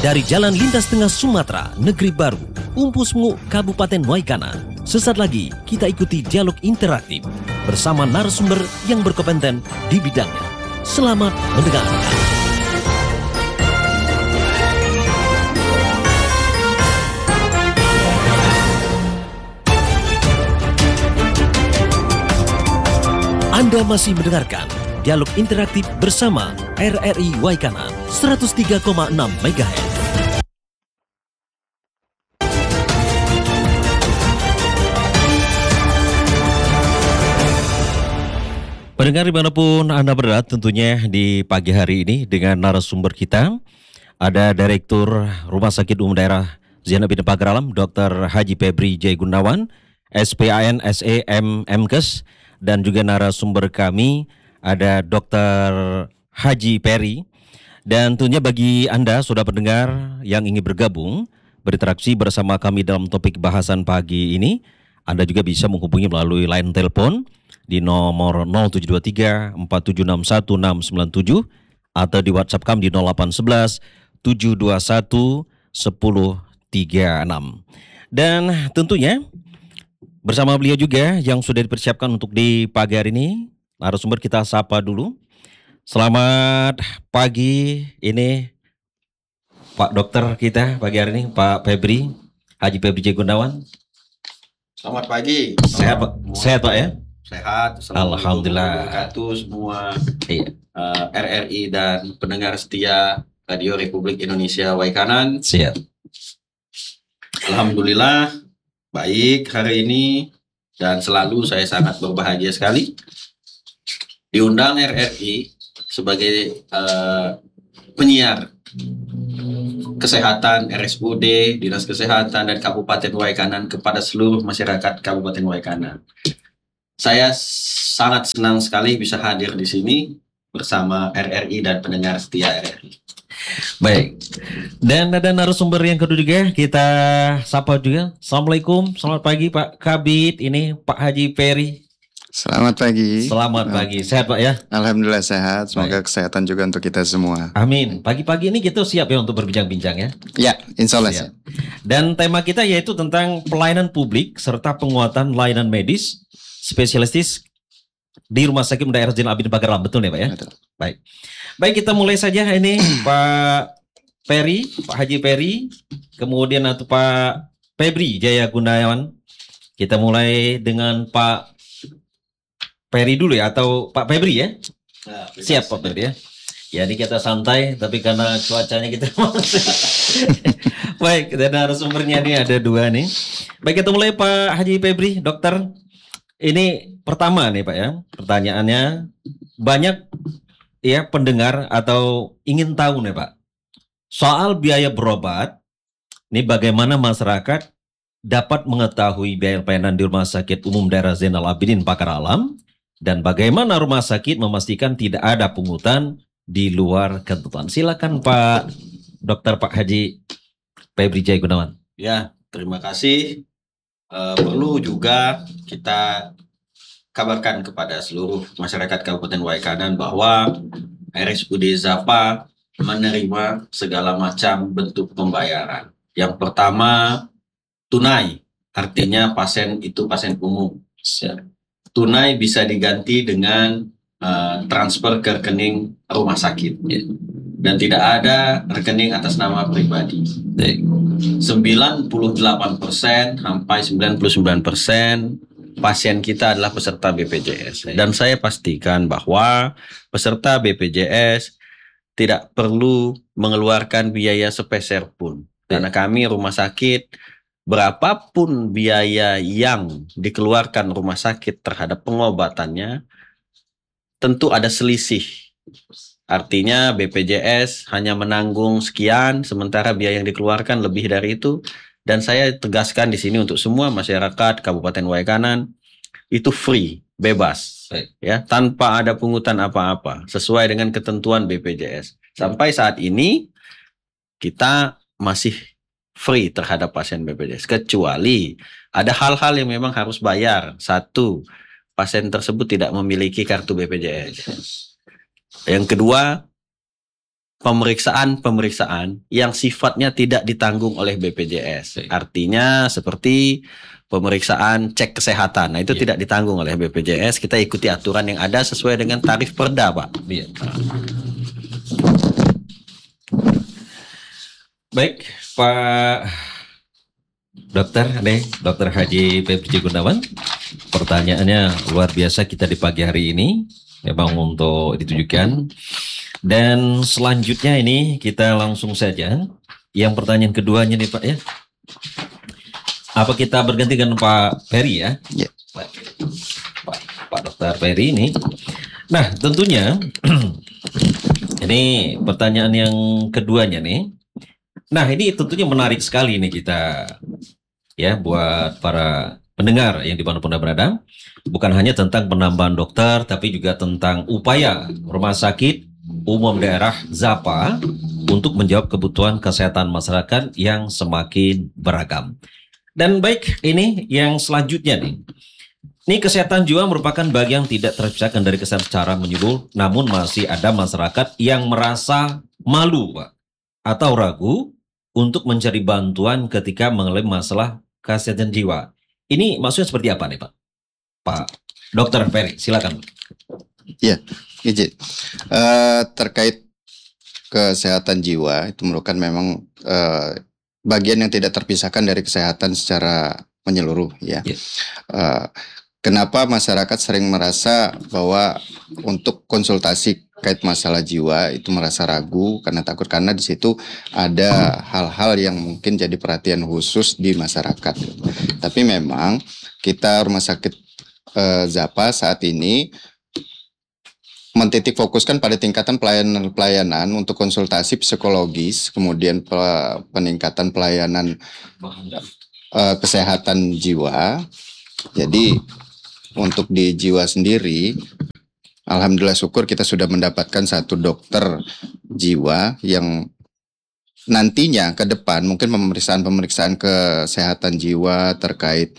Dari Jalan Lintas Tengah Sumatera, Negeri Baru, Umpusmu, Kabupaten Waikana. Sesaat lagi kita ikuti dialog interaktif bersama narasumber yang berkompeten di bidangnya. Selamat mendengarkan. Anda masih mendengarkan dialog interaktif bersama RRI Waikana 103,6 MHz. Pendengar dimanapun Anda berada, tentunya di pagi hari ini dengan narasumber kita ada Direktur Rumah Sakit Umum Daerah Zainal Abidin Pagar Alam, Dr. Haji Febri J. Gunawan, SPAN SEM MKes, dan juga narasumber kami ada Dr. Haji Peri. Dan tentunya bagi Anda saudara pendengar yang ingin bergabung berinteraksi bersama kami dalam topik bahasan pagi ini, Anda juga bisa menghubungi melalui line telepon di nomor 0723 4761 697 atau di WhatsApp kami di 0811 721 1036. Dan tentunya bersama beliau juga yang sudah dipersiapkan untuk di pagi hari ini, narasumber kita sapa dulu. Selamat pagi, ini Pak Dokter kita pagi hari ini, Pak Febri, Haji Febri J. Gunawan. Selamat pagi. Sehat Pak? Sehat Pak ya? Sehat. Alhamdulillah. Wabarakatuh semua Iya. RRI dan pendengar setia Radio Republik Indonesia Waikanan. Siap. Alhamdulillah baik hari ini dan selalu saya sangat berbahagia sekali diundang RRI sebagai penyiar kesehatan RSUD, Dinas Kesehatan dan Kabupaten Waikanan kepada seluruh masyarakat Kabupaten Waikanan. Saya sangat senang sekali bisa hadir di sini bersama RRI dan pendengar setia RRI. Baik. Dan ada narasumber yang kedua juga kita sapa juga. Assalamualaikum, selamat pagi Pak Kabid. Ini Pak Haji Peri. Selamat pagi. Selamat pagi. Sehat Pak ya? Alhamdulillah sehat. Semoga Baik. kesehatan juga untuk kita semua. Amin. Pagi-pagi ini kita siap ya untuk berbincang-bincang ya. Ya, insya Allah. Siap. Dan tema kita yaitu tentang pelayanan publik serta penguatan layanan medis spesialistis di Rumah Sakit Umum Daerah Zainal Abidin Pagar Alam. Betul ya Pak ya? Betul. Baik. Baik, kita mulai saja ini Pak Peri, Pak Haji Peri, kemudian atau Pak Febri Jaya Gunawan. Kita mulai dengan Pak Peri dulu ya, atau Pak Febri ya? Nah, Siap Pak Febri ya? Ya ini kita santai, tapi karena cuacanya kita baik, dan narasumbernya ini ada dua nih. Baik, kita mulai Pak Haji Febri, dokter. Ini pertama nih Pak ya, pertanyaannya banyak ya pendengar atau ingin tahu nih Pak, soal biaya berobat, ini bagaimana masyarakat dapat mengetahui biaya pelayanan di Rumah Sakit Umum Daerah Zainal Abidin Pagar Alam, dan bagaimana rumah sakit memastikan tidak ada pungutan di luar ketentuan. Silakan Pak Dokter Pak Haji Febri J. Gunawan. Ya, terima kasih. Perlu juga kita kabarkan kepada seluruh masyarakat Kabupaten Waikanan bahwa RSUD Zapa menerima segala macam bentuk pembayaran. Yang pertama, tunai, artinya pasien itu pasien umum. Tunai bisa diganti dengan transfer ke rekening rumah sakit, dan tidak ada rekening atas nama pribadi. 98% sampai 99% pasien kita adalah peserta BPJS. Dan saya pastikan bahwa peserta BPJS tidak perlu mengeluarkan biaya sepeser pun. Karena kami rumah sakit, berapapun biaya yang dikeluarkan rumah sakit terhadap pengobatannya, tentu ada selisih. Artinya BPJS hanya menanggung sekian, sementara biaya yang dikeluarkan lebih dari itu. Dan saya tegaskan di sini untuk semua masyarakat Kabupaten Waikanan, itu free, bebas, ya, tanpa ada pungutan apa-apa, sesuai dengan ketentuan BPJS. Sampai saat ini kita masih free terhadap pasien BPJS, kecuali ada hal-hal yang memang harus bayar. Satu, pasien tersebut tidak memiliki kartu BPJS. Yang kedua, pemeriksaan yang sifatnya tidak ditanggung oleh BPJS. Artinya seperti pemeriksaan cek kesehatan. Nah, itu tidak ditanggung oleh BPJS. Kita ikuti aturan yang ada sesuai dengan tarif perda, Pak. Baik, Pak Dokter Haji Pebri Gunawan. Pertanyaannya luar biasa kita di pagi hari ini, memang untuk ditujukan. Dan selanjutnya ini kita langsung saja yang pertanyaan keduanya nih Pak ya. Apa kita berganti dengan Pak Ferry ya? Ya. Pak Dokter Ferry ini. Nah tentunya ini pertanyaan yang keduanya nih. Nah ini tentunya menarik sekali nih kita ya buat para pendengar yang dimanapun Anda berada. Bukan hanya tentang penambahan dokter, tapi juga tentang upaya Rumah Sakit Umum Daerah ZAPA untuk menjawab kebutuhan kesehatan masyarakat yang semakin beragam. Dan baik, ini yang selanjutnya nih. Ini kesehatan jiwa merupakan bagian tidak terpisahkan dari kesehatan secara menyeluruh, namun masih ada masyarakat yang merasa malu, Pak, atau ragu untuk mencari bantuan ketika mengalami masalah kesehatan jiwa. Ini maksudnya seperti apa nih, Pak? Pak Dokter Ferry, silakan. Ya, izin. Terkait kesehatan jiwa itu merupakan memang bagian yang tidak terpisahkan dari kesehatan secara menyeluruh ya. Kenapa masyarakat sering merasa bahwa untuk konsultasi kait masalah jiwa itu merasa ragu karena takut, karena di situ ada hal-hal yang mungkin jadi perhatian khusus di masyarakat. Tapi memang kita Rumah Sakit ZAPA saat ini mentitik fokuskan pada tingkatan pelayanan untuk konsultasi psikologis, kemudian peningkatan pelayanan kesehatan jiwa. Jadi untuk di jiwa sendiri, alhamdulillah syukur kita sudah mendapatkan satu dokter jiwa yang nantinya ke depan mungkin pemeriksaan kesehatan jiwa terkait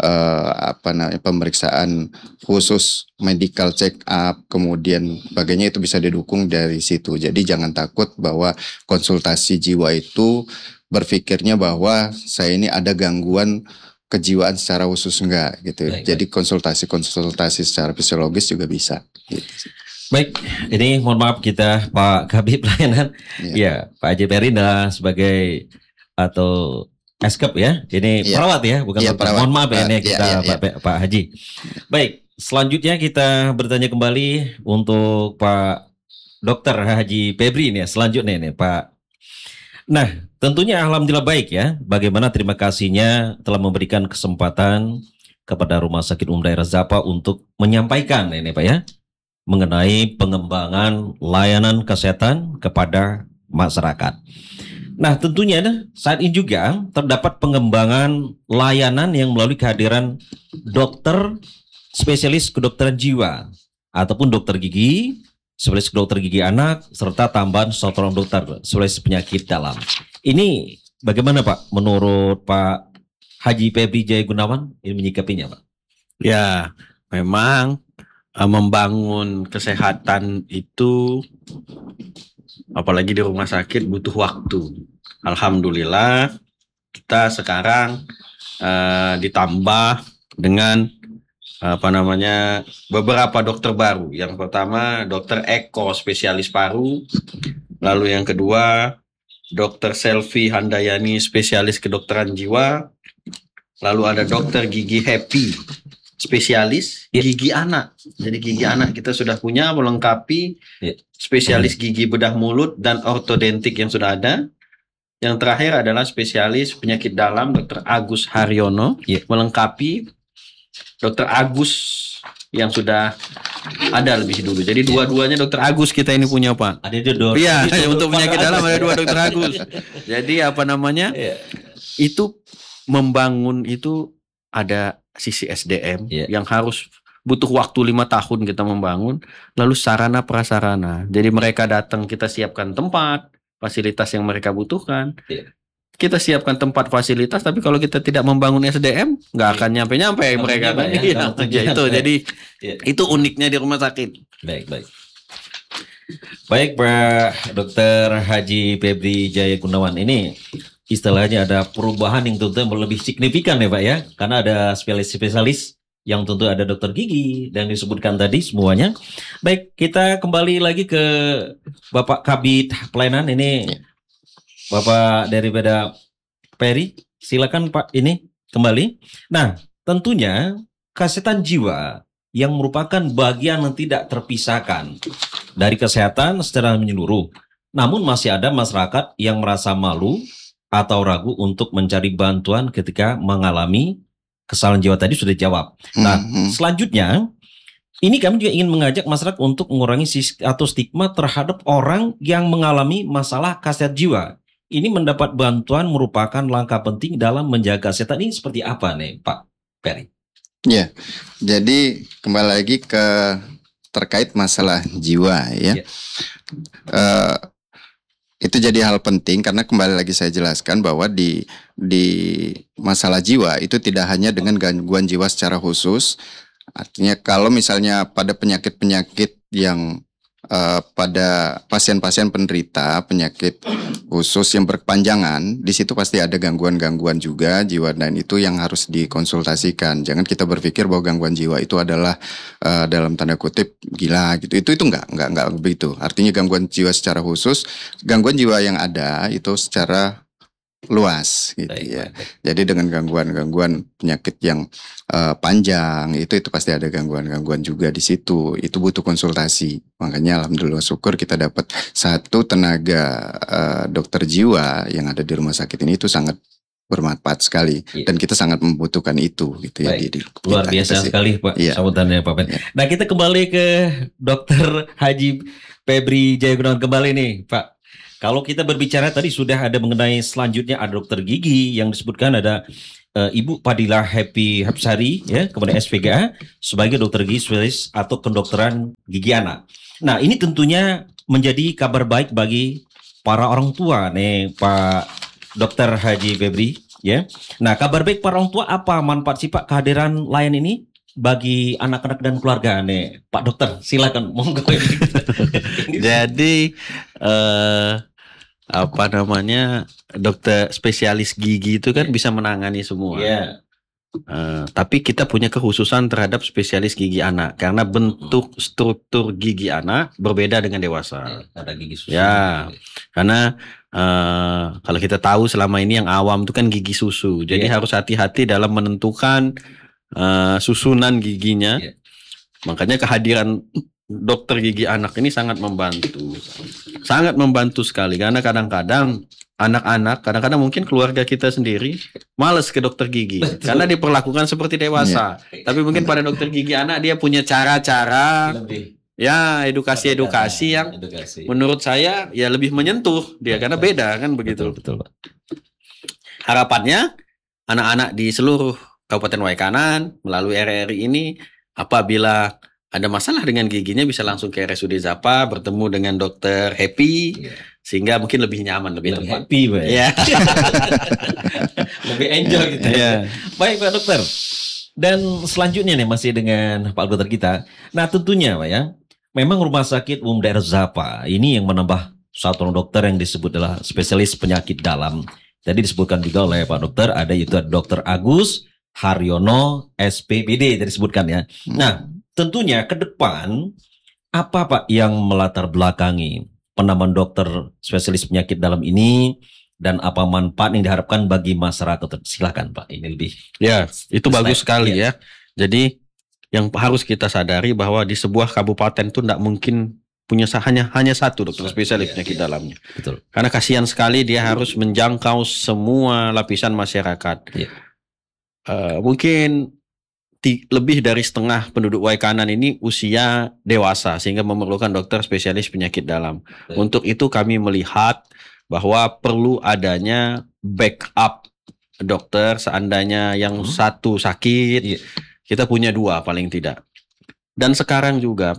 pemeriksaan khusus medical check up kemudian sebagainya itu bisa didukung dari situ. Jadi jangan takut bahwa konsultasi jiwa itu berpikirnya bahwa saya ini ada gangguan kejiwaan secara khusus, enggak gitu. Jadi konsultasi secara fisiologis juga bisa gitu. Baik, ini mohon maaf kita Pak Kabid Pelayanan, ya Pak Haji Perinda sebagai atau Eskep ya, ini perawat ya, bukan dokter. Mohon maaf ya ini kita Pak Haji. Baik, selanjutnya kita bertanya kembali untuk Pak Dokter Haji Pebri ini ya, selanjutnya ini Pak. Nah, tentunya alhamdulillah baik ya, bagaimana terima kasihnya telah memberikan kesempatan kepada Rumah Sakit Umum Daerah ZAPA untuk menyampaikan ini Pak ya, mengenai pengembangan layanan kesehatan kepada masyarakat. Nah tentunya saat ini juga terdapat pengembangan layanan yang melalui kehadiran dokter spesialis kedokteran jiwa ataupun dokter gigi, spesialis kedokteran gigi anak, serta tambahan seorang dokter spesialis penyakit dalam. Ini bagaimana Pak menurut Pak Haji Pebri Jaya Gunawan ini menyikapinya Pak? Ya memang membangun kesehatan itu apalagi di rumah sakit butuh waktu. Alhamdulillah kita sekarang ditambah dengan beberapa dokter baru. Yang pertama Dokter Eko spesialis paru, lalu yang kedua Dokter Selvi Handayani spesialis kedokteran jiwa, lalu ada Dokter Gigi Happy spesialis gigi anak. Jadi gigi anak kita sudah punya melengkapi spesialis gigi bedah mulut dan ortodontik yang sudah ada. Yang terakhir adalah spesialis penyakit dalam Dr. Agus Haryono melengkapi Dr. Agus yang sudah ada lebih dulu. Jadi dua-duanya Dr. Agus kita ini punya Pak. Ada dua. Iya, untuk penyakit dalam ada dua Dr. Agus. Jadi itu membangun itu ada sisi SDM yang harus butuh waktu 5 tahun kita membangun, lalu sarana prasarana. Jadi mereka datang kita siapkan tempat, fasilitas yang mereka butuhkan. Kita siapkan tempat fasilitas, tapi kalau kita tidak membangun SDM, nggak akan nyampe-nyampe mereka. Itu jadi itu uniknya di rumah sakit. Baik. Baik Pak Dr. Haji Febri Jaya Gunawan, ini istilahnya ada perubahan yang tentu lebih signifikan ya Pak ya, karena ada spesialis-spesialis yang tentu ada dokter gigi dan disebutkan tadi semuanya. Baik, kita kembali lagi ke Bapak Kabid Pelayanan, ini Bapak daripada Peri, silakan Pak ini kembali. Nah, tentunya kesehatan jiwa yang merupakan bagian yang tidak terpisahkan dari kesehatan secara menyeluruh. Namun masih ada masyarakat yang merasa malu atau ragu untuk mencari bantuan ketika mengalami kesalahan jiwa tadi sudah dijawab. Nah, selanjutnya ini kami juga ingin mengajak masyarakat untuk mengurangi atau stigma terhadap orang yang mengalami masalah kesehatan jiwa. Ini mendapat bantuan merupakan langkah penting dalam menjaga kesehatan. Ini seperti apa nih Pak Peri? Ya, jadi kembali lagi ke terkait masalah jiwa ya. Itu jadi hal penting karena kembali lagi saya jelaskan bahwa di masalah jiwa itu tidak hanya dengan gangguan jiwa secara khusus. Artinya kalau misalnya pada penyakit-penyakit yang pada pasien-pasien penderita penyakit khusus yang berkepanjangan, di situ pasti ada gangguan-gangguan juga jiwa, dan itu yang harus dikonsultasikan. Jangan kita berpikir bahwa gangguan jiwa itu adalah dalam tanda kutip gila gitu. Itu enggak begitu. Artinya gangguan jiwa secara khusus, gangguan jiwa yang ada itu secara luas gitu ya. Jadi dengan gangguan-gangguan penyakit yang panjang itu pasti ada gangguan-gangguan juga di situ. Itu butuh konsultasi. Makanya alhamdulillah syukur kita dapat satu tenaga dokter jiwa yang ada di rumah sakit ini, itu sangat bermanfaat sekali dan kita sangat membutuhkan itu gitu ya. Luar biasa sekali Pak sambutannya Pak Ben. Nah, kita kembali ke Dr. Haji Febri Jaya Gunawan kembali nih Pak. Kalau kita berbicara tadi sudah ada mengenai selanjutnya ada dokter gigi yang disebutkan ada Ibu Padilla Happy Hapsari ya, kemudian SPGA sebagai dokter gigi spesialis atau kedokteran gigi anak. Nah, ini tentunya menjadi kabar baik bagi para orang tua nih Pak Dokter Haji Febri ya. Nah, kabar baik para orang tua apa manfaat sih Pak kehadiran layan ini bagi anak-anak dan keluarga nih Pak Dokter, silakan monggo. Jadi apa namanya, dokter spesialis gigi itu kan bisa menangani semua. Tapi kita punya kekhususan terhadap spesialis gigi anak karena bentuk struktur gigi anak berbeda dengan dewasa. Ada gigi susu. Ya, karena kalau kita tahu selama ini yang awam itu kan gigi susu. Jadi harus hati-hati dalam menentukan susunan giginya. Makanya kehadiran dokter gigi anak ini sangat membantu sekali, karena kadang-kadang anak-anak, kadang-kadang mungkin keluarga kita sendiri malas ke dokter gigi. Karena diperlakukan seperti dewasa. Tapi mungkin pada dokter gigi anak dia punya cara-cara ya, edukasi yang menurut saya ya lebih menyentuh dia, karena beda kan begitu. Betul. Harapannya anak-anak di seluruh Kabupaten Waikanan melalui RRI ini apabila ada masalah dengan giginya bisa langsung ke RSUD Zapa, bertemu dengan dokter Happy, sehingga mungkin lebih nyaman, lebih happy, Pak. Ya. Lebih enjoy gitu. Ya. Baik Pak Dokter. Dan selanjutnya nih masih dengan Pak Dokter kita. Nah, tentunya Pak ya, memang Rumah Sakit Umum Daerah Zapa ini yang menambah satu dokter yang disebut adalah spesialis penyakit dalam. Tadi disebutkan juga oleh Pak Dokter, ada yaitu Dokter Agus Haryono SPPD tadi disebutkan ya. Nah, tentunya ke depan apa Pak yang melatar belakangi penambahan dokter spesialis penyakit dalam ini dan apa manfaat yang diharapkan bagi masyarakat? Silakan Pak, ini lebih. Ya, itu bagus sekali ya. Jadi yang harus kita sadari bahwa di sebuah kabupaten itu tidak mungkin punya hanya satu dokter spesialis penyakit dalamnya. Betul. Karena kasihan sekali dia harus menjangkau semua lapisan masyarakat. Mungkin lebih dari setengah penduduk Waikanan ini usia dewasa sehingga memerlukan dokter spesialis penyakit dalam. Untuk itu kami melihat bahwa perlu adanya backup dokter seandainya yang satu sakit, kita punya dua paling tidak. Dan sekarang juga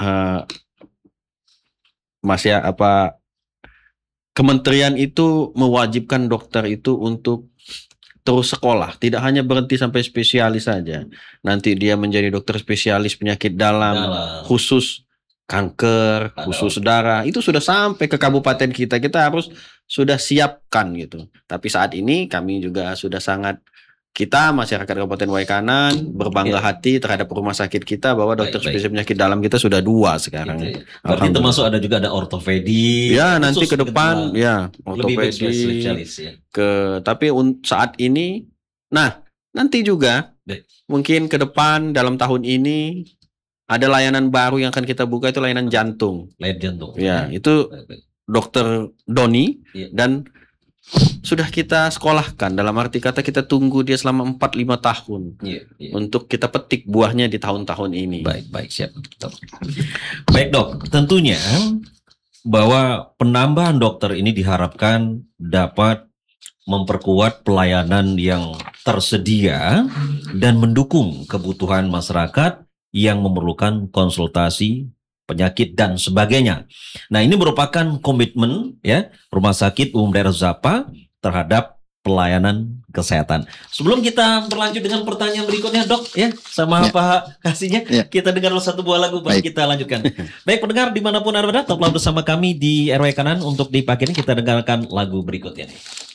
kementerian itu mewajibkan dokter itu untuk terus sekolah, tidak hanya berhenti sampai spesialis saja. Nanti dia menjadi dokter spesialis penyakit dalam khusus kanker, usus darah, itu sudah sampai ke kabupaten kita. Kita harus sudah siapkan gitu. Tapi saat ini kami juga sudah sangat, kita masyarakat Kabupaten Waikanan berbangga hati terhadap rumah sakit kita bahwa dokter Baik. spesialis penyakit dalam kita sudah 2 sekarang. Gitu ya. Berarti Alhamdulillah. termasuk ada juga ada ortopedi. Ya, nanti khusus ke depan gitu, ya lebih baik ortopedi spesialis ya. tapi saat ini, nah nanti juga Baik. mungkin ke depan dalam tahun ini ada layanan baru yang akan kita buka, itu layanan jantung. Lain jantung. Ya, itu Baik, baik. dokter Doni Iya. dan sudah kita sekolahkan, dalam arti kata kita tunggu dia selama 4-5 tahun Iya, iya. untuk kita petik buahnya di tahun-tahun ini. Baik, siap. Baik dok, tentunya bahwa penambahan dokter ini diharapkan dapat memperkuat pelayanan yang tersedia dan mendukung kebutuhan masyarakat yang memerlukan konsultasi penyakit dan sebagainya. Nah, ini merupakan komitmen ya Rumah Sakit Umum Daerah Zapa terhadap pelayanan kesehatan. Sebelum kita berlanjut dengan pertanyaan berikutnya, Dok, ya, sama Ya. Pak Kasihnya, Ya. kita dengar satu buah lagu baru Baik. kita lanjutkan. Baik, pendengar dimanapun Anda berada, tetaplah bersama kami di RW Kanan untuk di pagi ini kita dengarkan lagu berikutnya nih.